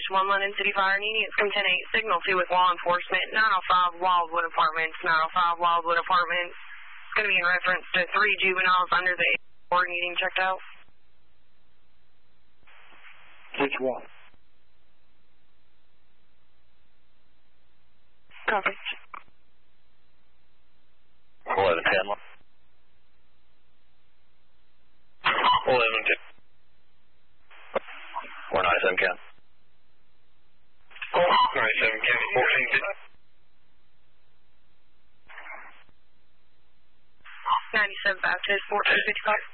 Station 1 London City Fire needing it's from 10-8 signal 2 with law enforcement, 905 Wildwood Apartments, 905 Wildwood Apartments. It's going to be in reference to 3 juveniles under the age of 4 needing checked out. Which one? Copy. 1110. 1110. 497 Ken. 497 Ken. 1450. 97 Baptist, 1455.